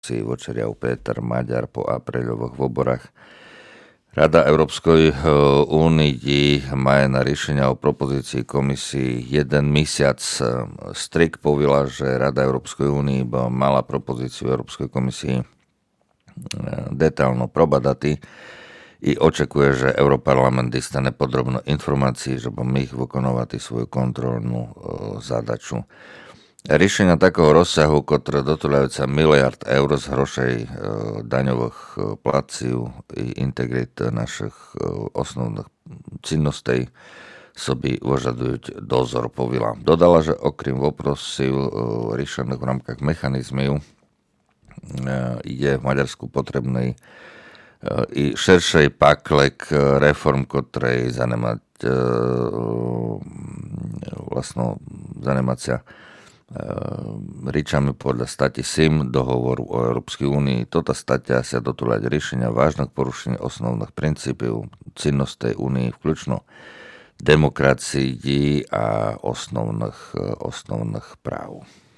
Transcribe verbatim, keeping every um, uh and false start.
si vočeriav Peter Maďar po apríľových voľbách. Rada Európskej únii má na riešenia o propozícii komisii jeden mesiac. Strik povila, že Rada Európskej únii mala propozíciu Európskej komisii detailno probadati i očekuje, že Europarlament dostane podrobno informácií, že by mih vykonávať svoju kontrolnú zadaču. Riešenia takého rozsahu, ktoré dotúľajúca miliard eur z hrošej e, daňových platcív i integrit našich e, osnovných činností sobі vyžadujú dozor, povila. Dodala, že okrem voprosів e, riešených v rámkach mechanizmів e, je v Maďarsku potrebný e, i širšej paklek reform, ktoré zanemať e, vlastno zanemať sa ričami podľa stati SIM dohovoru o Európskej únii. Toto statia sa dotúľať riešenia vážnych porušení osnovných princípov cinnostej únii, vključno demokracii a osnovných, osnovných práv.